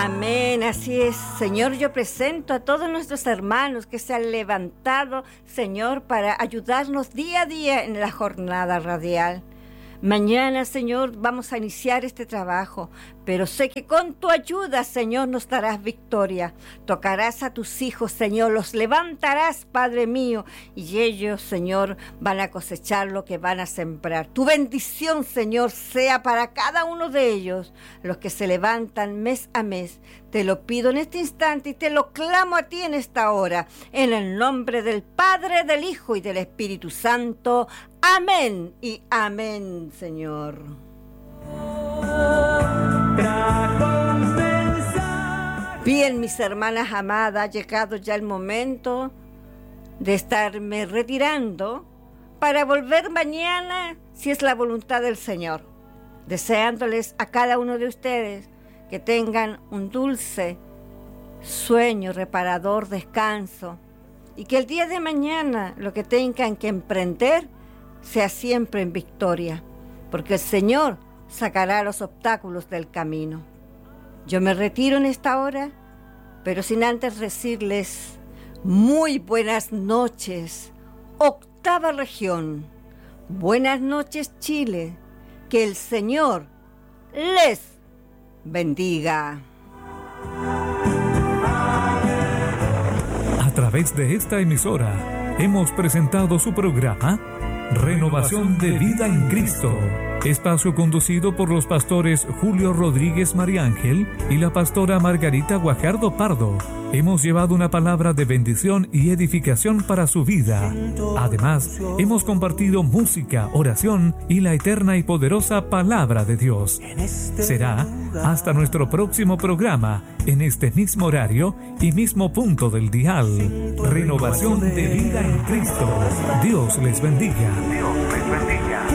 Amén, así es. Señor, yo presento a todos nuestros hermanos que se han levantado, Señor, para ayudarnos día a día en la jornada radial. Mañana, Señor, vamos a iniciar este trabajo, pero sé que con tu ayuda, Señor, nos darás victoria. Tocarás a tus hijos, Señor, los levantarás, Padre mío, y ellos, Señor, van a cosechar lo que van a sembrar. Tu bendición, Señor, sea para cada uno de ellos, los que se levantan mes a mes. Te lo pido en este instante y te lo clamo a ti en esta hora, en el nombre del Padre, del Hijo y del Espíritu Santo. Amén y amén, Señor. Bien, mis hermanas amadas, ha llegado ya el momento de estarme retirando para volver mañana, si es la voluntad del Señor, deseándoles a cada uno de ustedes que tengan un dulce sueño, reparador, descanso, y que el día de mañana lo que tengan que emprender sea siempre en victoria, porque el Señor sacará los obstáculos del camino. Yo me retiro en esta hora, pero sin antes decirles muy buenas noches, octava región. Buenas noches, Chile. Que el Señor les bendiga. A través de esta emisora hemos presentado su programa Renovación de Vida en Cristo, espacio conducido por los pastores Julio Rodríguez Mariángel y la pastora Margarita Guajardo Pardo. Hemos llevado una palabra de bendición y edificación para su vida. Además, hemos compartido música, oración y la eterna y poderosa palabra de Dios. Será hasta nuestro próximo programa, en este mismo horario y mismo punto del dial. Renovación de Vida en Cristo. Dios les bendiga.